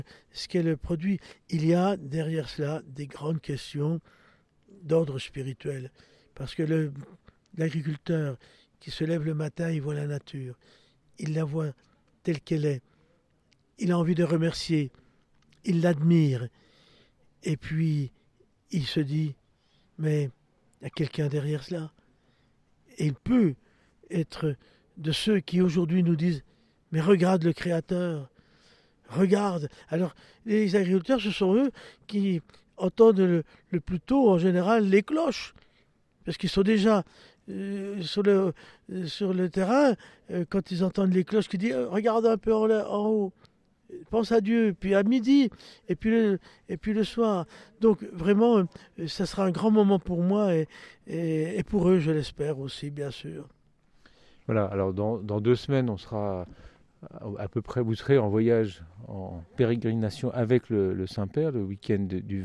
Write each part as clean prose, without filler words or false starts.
ce qu'est le produit. Il y a derrière cela des grandes questions d'ordre spirituel. Parce que l'agriculteur qui se lève le matin, il voit la nature. Il la voit telle qu'elle est. Il a envie de remercier. Il l'admire. Et puis, il se dit, mais il y a quelqu'un derrière cela. Et il peut être de ceux qui aujourd'hui nous disent, mais regarde le Créateur. Regarde. Alors, les agriculteurs, ce sont eux qui entendent le plus tôt, en général, les cloches. Parce qu'ils sont déjà sur le terrain, quand ils entendent les cloches qui disent regarde un peu en haut, pense à Dieu, puis à midi, et puis le soir. Donc vraiment, ça sera un grand moment pour moi et pour eux, je l'espère aussi, bien sûr. Voilà, alors dans 2 semaines, on sera à peu près, vous serez en voyage, en pérégrination avec le Saint-Père, le week-end du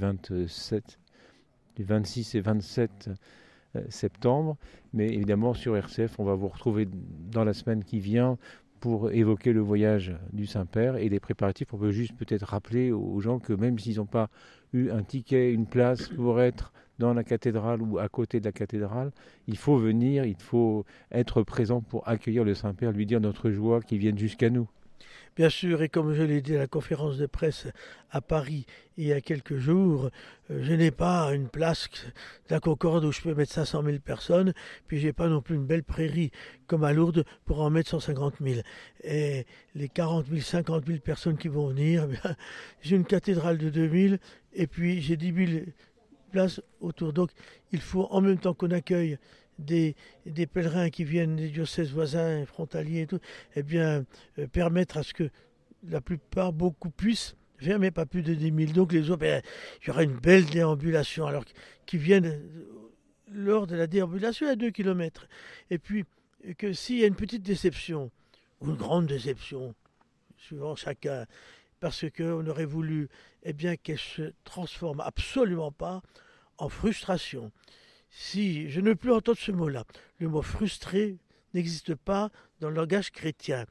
26 et 27 septembre. Mais évidemment, sur RCF, on va vous retrouver dans la semaine qui vient pour évoquer le voyage du Saint-Père et les préparatifs. On peut juste peut-être rappeler aux gens que même s'ils n'ont pas eu un ticket, une place pour être dans la cathédrale ou à côté de la cathédrale, il faut venir, il faut être présent pour accueillir le Saint-Père, lui dire notre joie qui vienne jusqu'à nous. Bien sûr, et comme je l'ai dit à la conférence de presse à Paris il y a quelques jours, je n'ai pas une place de la Concorde où je peux mettre 500 000 personnes, puis j'ai pas non plus une belle prairie comme à Lourdes pour en mettre 150 000. Et les 40 000, 50 000 personnes qui vont venir, eh bien, j'ai une cathédrale de 2000 et puis j'ai 10 000 places autour. Donc il faut en même temps qu'on accueille des pèlerins qui viennent des diocèses voisins, frontaliers et tout, eh bien, permettre à ce que la plupart, beaucoup puissent faire, mais pas plus de 10 000. Donc les autres, il y aura une belle déambulation, alors qui viennent lors de la déambulation à 2 kilomètres. Et puis, que s'il y a une petite déception, ou une grande déception, suivant chacun, parce qu'on aurait voulu, eh bien, qu'elle se transforme absolument pas en frustration. Si je ne veux plus entendre ce mot-là, le mot frustré n'existe pas dans le langage chrétien.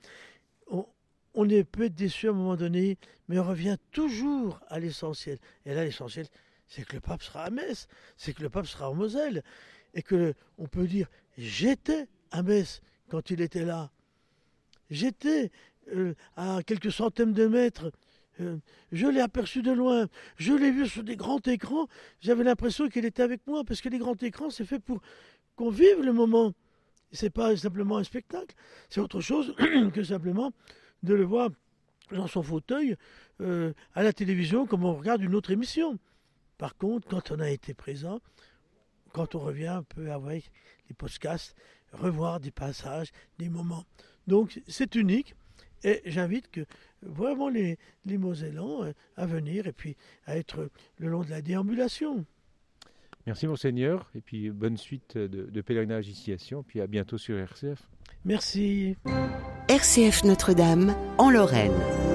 On peut être déçu à un moment donné, mais on revient toujours à l'essentiel. Et là, l'essentiel, c'est que le pape sera à Metz, c'est que le pape sera en Moselle, et que on peut dire j'étais à Metz quand il était là, j'étais à quelques centaines de mètres. Je l'ai aperçu de loin, je l'ai vu sur des grands écrans, j'avais l'impression qu'il était avec moi, parce que les grands écrans, c'est fait pour qu'on vive le moment. C'est pas simplement un spectacle, c'est autre chose que simplement de le voir dans son fauteuil à la télévision comme on regarde une autre émission. Par contre, quand on a été présent, quand on revient, on peut avec les podcasts revoir des passages, des moments. Donc c'est unique. Et j'invite vraiment les Mosellans à venir et puis à être le long de la déambulation. Merci Monseigneur, et puis bonne suite de pèlerinage ici à Sion, puis à bientôt sur RCF. Merci. RCF Notre-Dame, en Lorraine.